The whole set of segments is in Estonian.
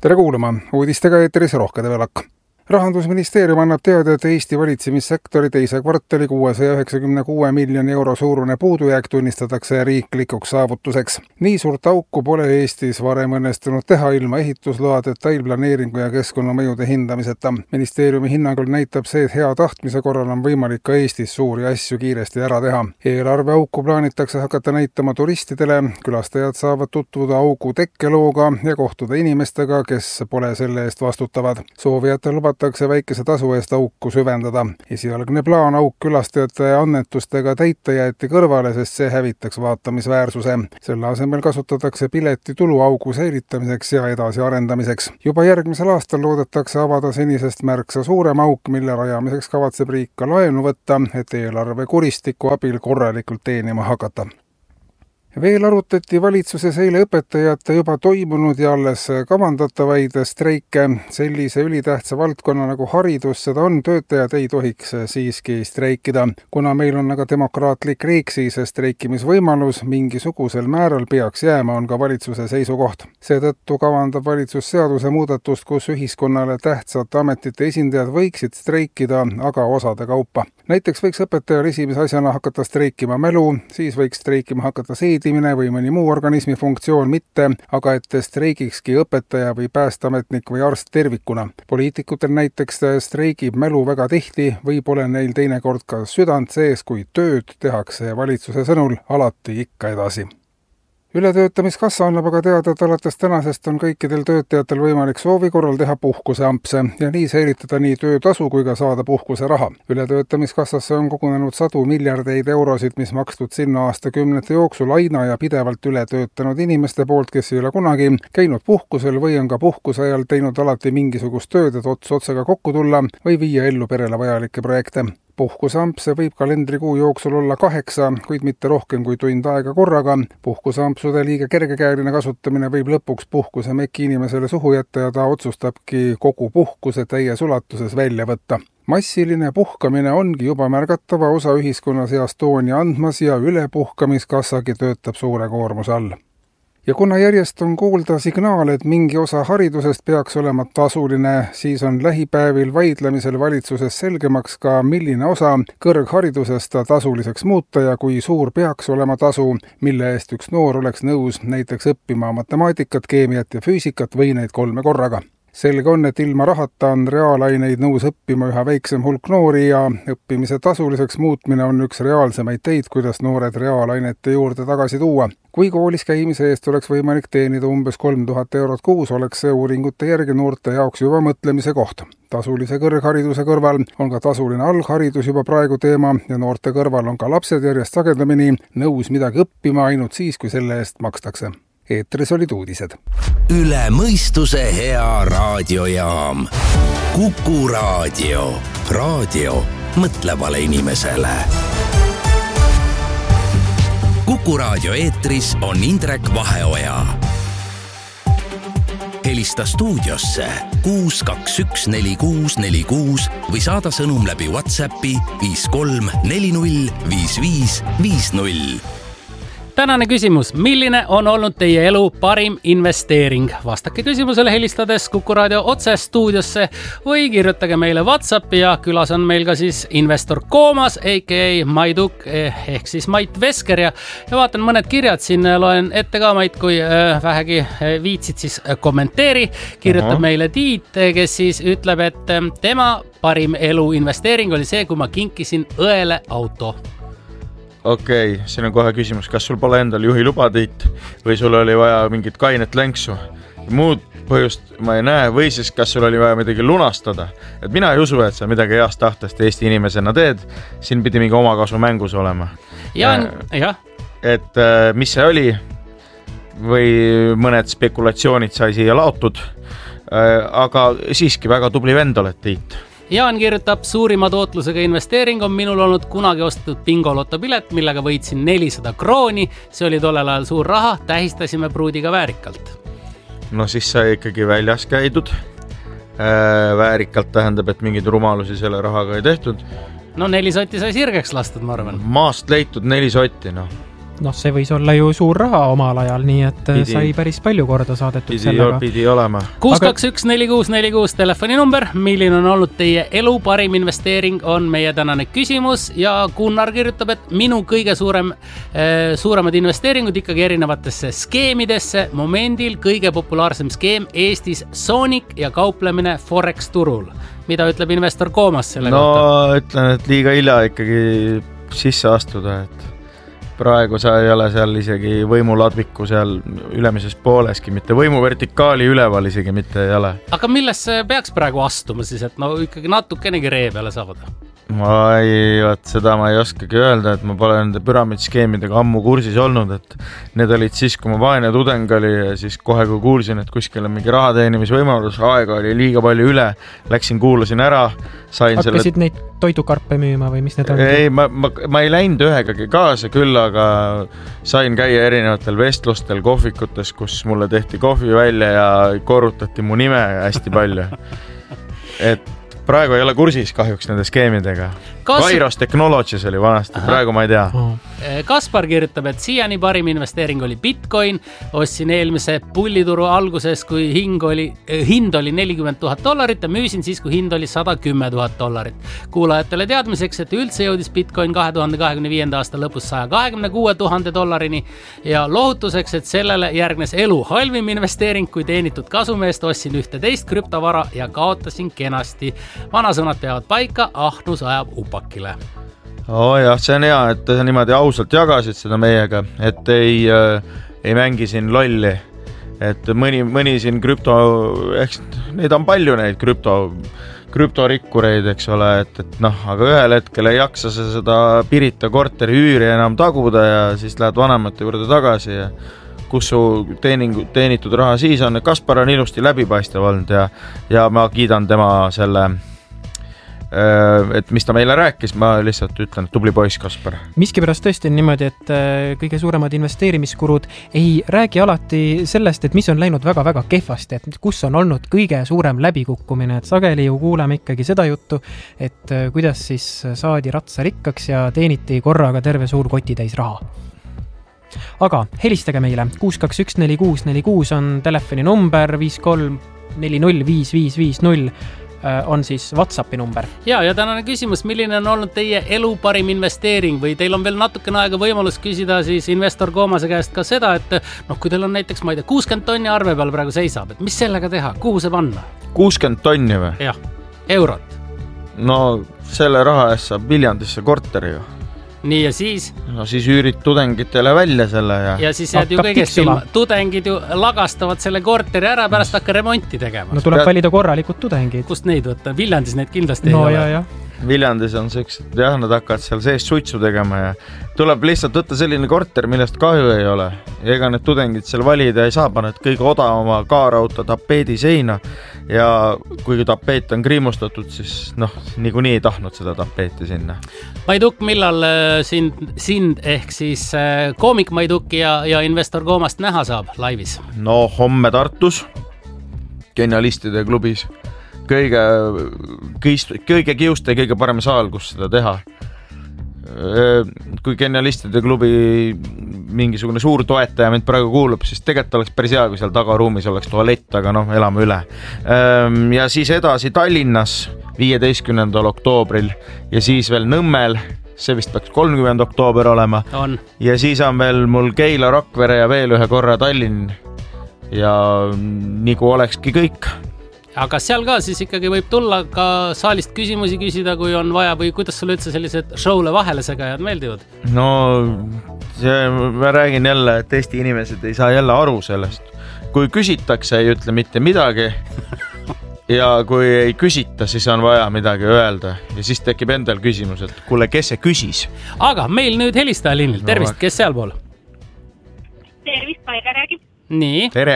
Tere kuulama, uudistega eetris Rohke Develak. Rahandusministeerium annab teada, et Eesti valitsemissektori teise kvartali 696 miljoni euro suurune puudujääk tunnistatakse riiklikuks saavutuseks. Nii suurt auku pole Eestis varem õnnestunud teha ilma ehitusloa, detailplaneeringu ja keskkonnamõjude hindamiseta. Ministeeriumi hinnangul näitab see, et hea tahtmise korral on võimalik ka Eestis suuri asju kiiresti ära teha. Eelarve auku plaanitakse hakata näitama turistidele, külastajad saavad tutvuda augu tekkelooga ja kohtuda inimestega, kes pole selle eest vastutavad. Soovijatel lubatakse väikese tasu eest auku süvendada. Esialgne plaan auk külastajate annetustega täita jäeti kõrvale, sest see hävitaks vaatamisväärsuse. Selle asemel kasutatakse piletitulu augu säilitamiseks ja edasiarendamiseks. Juba järgmisel aastal loodetakse avada senisest märksa suurem auk, mille rajamiseks kavatseb riik ka laenu võtta, et eelarve kuristiku abil korralikult teenima hakata. Veel arutati valitsuses eile õpetajate juba toimunud ja alles kavandatavaid streike. Sellise ülitähtsa valdkonna nagu haridus seda on, töötajad ei tohiks siiski streikida. Kuna meil on aga demokraatlik riik, siis streikimisvõimalus mingisugusel määral peaks jääma, on ka valitsuse seisukoht. Seetõttu kavandab valitsus seaduse muudatust, kus ühiskonnale tähtsate ametite esindajad võiksid streikida, aga osade kaupa. Näiteks võiks õpetajal esimese asjana hakata streikima mälu, siis võiks streikima hakata seedimine või mõni muu organismi funktsioon mitte, aga et streigikski õpetaja või päästeametnik või arst tervikuna. Poliitikutel näiteks streigib mälu väga tihti või pole neil teinekord ka südant sees, kui tööd tehakse valitsuse sõnul alati ikka edasi. Ületöötamiskassa annab aga teada, et alates tänasest on kõikidel töötajatel võimalik soovi korral teha puhkuseampse ja nii säilitada nii töötasu kui ka saada puhkuse raha. Ületöötamiskassasse on kogunenud 100 miljardeid eurosid, mis makstud sinna aastakümnete jooksul aina ja pidevalt ületöötanud inimeste poolt, kes ei ole kunagi käinud puhkusel või on ka puhkuse ajal teinud alati mingisugust tööd, et ots otsaga kokku tulla või viia ellu perele vajalikke projekte. Puhkuseampse võib kalendrikuu jooksul olla 8, kuid mitte rohkem kui tund aega korraga. Puhkuseampsude liiga kergekäeline kasutamine võib lõpuks puhkusemeki inimesele suhu jätta ja ta otsustabki kogu puhkuse täies ulatuses välja võtta. Massiline puhkamine ongi juba märgatava osa ühiskonna seas tooni andmas ja ülepuhkamiskassagi töötab suure koormuse all. Ja kuna järjest on kuulda signaale, et mingi osa haridusest peaks olema tasuline, siis on lähipäevil vaidlemisel valitsuses selgemaks ka, milline osa kõrgharidusest tasuliseks muuta ja kui suur peaks olema tasu, mille eest üks noor oleks nõus näiteks õppima matemaatikat, keemiat ja füüsikat või neid 3 korraga. Selge on, et ilma rahata on reaalaineid nõus õppima üha väiksem hulk noori ja õppimise tasuliseks muutmine on üks reaalsemaid teid, kuidas noored reaalainete juurde tagasi tuua. Kui koolis käimise eest oleks võimalik teenida umbes 3000 eurot kuus, oleks see uuringute järgi noorte jaoks juba mõtlemise koht. Tasulise kõrghariduse kõrval on ka tasuline algharidus juba praegu teema ja noorte kõrval on ka lapsed järjest sagedamini nõus midagi õppima ainult siis, kui selle eest makstakse. Eetris olid uudised. Üle mõistuse hea raadiojaam. Kuku raadio. Raadio mõtlevale inimesele. Kuku raadio eetris on Indrek Vaheoja. Helista stuudiosse 6214646 või saada sõnum läbi WhatsAppi 53405550. Tänane küsimus, milline on olnud teie elu parim investeering? Vastake küsimusele helistades Kuku raadio otse stuudiosse või kirjutage meile WhatsAppi ja külas on meil ka siis investor Koomas, a.k.a. Maiduk ehk siis Mait Vesker ja vaatan mõned kirjad siin, loen ette ka Mait, kui vähegi viitsid siis kommenteeri. Kirjutab meile Tiit, kes siis ütleb, et tema parim elu investeering oli see, kui ma kinkisin õele auto. Okei, siin on kohe küsimus, kas sul pole endal juhiluba, Tiit, või sul oli vaja mingit kainet länksu? Muud põhjust ma ei näe, või siis kas sul oli vaja midagi lunastada. Et mina ei usu, et sa midagi heast tahtest Eesti inimesena teed. Siin pidi mingi omakasu mängus olema. Jah. Et mis see oli? Või mõned spekulatsioonid sai siia laotud. Aga siiski väga tubli vend oled, Tiit. Jaan kirjutab, suurima tootlusega investeering on minul olnud kunagi ostetud bingolotopilet, millega võitsin 400 krooni. See oli tollel ajal suur raha, tähistasime pruudiga väärikalt. No siis sai ikkagi väljas käidud. Väärikalt tähendab, et mingid rumalusi selle rahaga ei tehtud. No 4 sotti sai sirgeks lastud, ma arvan. Maast leitud 4 sotti, noh. see võis olla ju suur raha omal ajal, nii et sai päris palju korda saadetud sellega. Pidi olema. 621-4646 telefoninumber, milline on olnud teie elu parim investeering, on meie tänane küsimus ja Gunnar kirjutab, et minu kõige suuremad investeeringud ikkagi erinevatesse skeemidesse. Momendil kõige populaarsem skeem Eestis Sonic ja kauplemine Forex turul. Mida ütleb investor Koomas selle kohta? Ütlen, et liiga hilja ikkagi sisse astuda, et praegu sa ei ole seal isegi võimuladviku seal ülemises pooleski, mitte võimuvertikaali üleval isegi mitte ei ole. Aga millesse peaks praegu astuma siis, et ikkagi natukenegi ree peale saada? Seda ma ei oskagi öelda, et ma pole nende püramiidskeemidega ammu kursis olnud, et need olid siis, kui ma vaene tudeng oli ja siis kohe, kui kuulsin, et kuskil on mingi rahateenimisvõimalus, aega oli liiga palju üle, läksin, kuulasin ära, hakkasid neid toidukarpe müüma või mis need on? Ei, ma ei läinud ühegagi kaasa küll, aga sain käia erinevatel vestlustel kohvikutes, kus mulle tehti kohvi välja ja korrutati mu nime hästi palju. Et praegu ei ole kursis kahjuks nende skeemidega. Kairos Technologies oli vanasti, praegu ma ei tea. Kaspar kirjutab, et siiani parim investeering oli Bitcoin. Ostsin eelmise pullituru alguses, kui hind oli $40,000 ja müüsin siis, kui hind oli $110,000. Kuulajatele teadmiseks, et üldse jõudis Bitcoin 2025. aasta lõpus $126,000 ja lohutuseks, et sellele järgnes elu halvim investeering, kui teenitud kasumeest ostsin 11 krüptovara ja kaotasin kenasti. Vanasõnad peavad paika, ahnus ajab upakile. Jah, see on hea, et sa niimoodi ausalt jagasid seda meiega, et ei mängi siin lolli. Et mõni siin neid on palju neid krüptorikkureid, eks ole, aga ühel hetkel ei jaksa seda Pirita korteri üüri enam taguda ja siis lähed vanemate juurde tagasi ja kus su teenitud raha siis on. Kaspar on ilusti läbipaistev olnud ja ma kiidan tema selle, et mis ta meile rääkis, ma lihtsalt ütlen, et tubli poiss Kaspar. Miskipärast tõesti on niimoodi, et kõige suuremad investeerimiskurud ei räägi alati sellest, et mis on läinud väga-väga kehvasti, et kus on olnud kõige suurem läbikukkumine, et sageli ju kuuleme ikkagi seda juttu, et kuidas siis saadi ratsa rikkaks ja teeniti korraga terve suur kotitäis raha. Aga helistage meile, 621-4646 on telefoni number, 53405550 on siis WhatsAppi number. Ja tänane küsimus, milline on olnud teie elu parim investeering või teil on veel natukene aega võimalus küsida siis investor Koomase käest ka seda, et kui teil on näiteks, ma ei tea, 60 tonni arve peal praegu seisab, et mis sellega teha, kuhu see panna? 60 tonni või? Jah, eurot. No selle raha eest saab Viljandisse korteri ju. Nii ja siis? No siis üürid tudengitele välja selle ja siis jääd ju kõigest ilma. Tudengid ju lagastavad selle korteri ära, pärast hakka remonti tegema. No tuleb valida korralikud tudengid. Kust neid võtta? Viljandis neid kindlasti ei ole. Ja. Viljandis on sellised, nad hakkavad seal sees suitsu tegema ja tuleb lihtsalt võtta selline korter, millest kahju ei ole. Ega need tudengid seal valida ei saa, paned kõige odavama kaarauta tapeedi seina ja kuigi tapeet on kriimustatud, siis niikuinii ei tahtnud seda tapeeti sinna. Maiduk, millal sind ehk siis koomik Maiduki ja investor Koomast näha saab laivis? No homme Tartus, Genialistide klubis. Kõige kiuste ja kõige parem saal, kus seda teha. Kui Genialistide klubi mingisugune suur toetaja mind praegu kuulub, siis tegelikult oleks päris hea, kui seal tagaruumis oleks tualett, aga elame üle. Ja siis edasi Tallinnas 15. oktoobril ja siis veel Nõmmel, see vist peaks 30. oktoober olema. Ja siis on veel mul Keila, Rakvere ja veel ühe korra Tallinn ja nagu olekski kõik. Aga seal ka siis ikkagi võib tulla ka saalist küsimusi küsida, kui on vaja või kuidas sulle üldse sellised showle vahele segajad meeldivad? No ma räägin jälle, et Eesti inimesed ei saa jälle aru sellest. Kui küsitakse, ei ütle mitte midagi ja kui ei küsita, siis on vaja midagi öelda ja siis tekib endal küsimus, et kuule, kes see küsis? Aga meil nüüd helistaja liinil. Tervist, kes sealpool? Tervist, Paige räägib. Nii. Tere.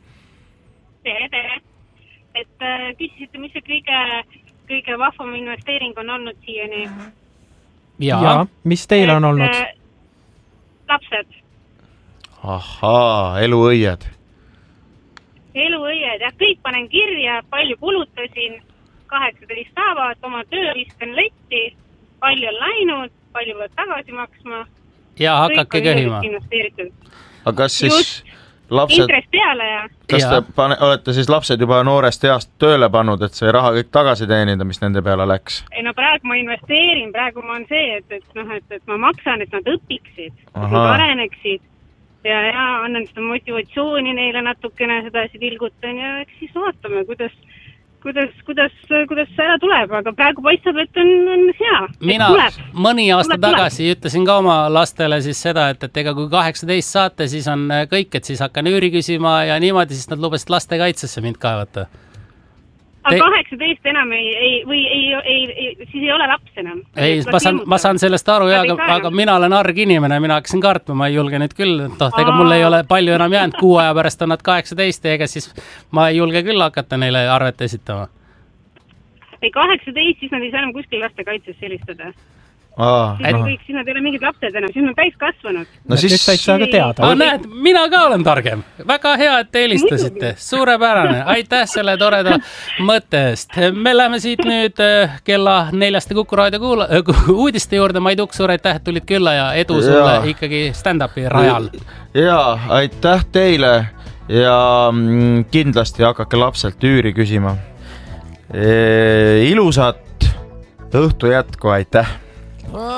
Et küsisite, mis see kõige vahvam investeering on olnud siiani? Ja, mis teil on olnud? Lapsed. Ahaa, eluõied. Eluõied, kõik panen kirja, palju kulutasin, 18 päevad, oma töö viskan letti, palju on läinud, palju peab tagasi maksma ja hakake köhima. Aga kas siis lapsed... Intress peale ja... Kas te olete siis lapsed juba noorest east tööle pannud, et see raha kõik tagasi teenida, mis nende peale läks? Ei, no praegu ma investeerin, praegu ma on see, et ma maksan, et nad õpiksid, et nad areneksid ja annan seda motivatsiooni neile natukene sedasi tilgutan ja eks siis vaatame, kuidas see ära tuleb, aga praegu paistab, et on hea. Mina mõni aasta tagasi ütlesin ka oma lastele siis seda, et ega kui 18 saate, siis on kõik, et siis hakkan üüri küsima ja niimoodi, siis nad lubasid lastekaitsesse mind kaevata. Aga 18 enam siis ei ole laps enam. Ei, ma saan sellest aru, aga mina olen arg inimene, mina hakkasin kartma, ma ei julge nüüd küll, ega mul ei ole palju enam jäänud, 6 aja pärast on nad 18 ja ega siis ma ei julge küll hakata neile arvet esitama. Ei, 18, siis nad ei saa enam kuskil lastekaitses helistada. Siis nad ei ole mingid lapsed enam, siis nad täis kasvanud. No siis said sa ka teada. Näed, mina ka olen targem. Väga hea, et te helistasite. Suurepärane. Aitäh selle toreda mõtte eest. Me läheme siit nüüd kella 4 Kuku Raadio uudiste juurde. Maid Ukk, suur aitäh, et tulid külla ja edu sulle ikkagi stand-upi rajal. Ja, aitäh teile ja kindlasti hakake lapselt üüri küsima. Ilusat õhtu jätku, aitäh!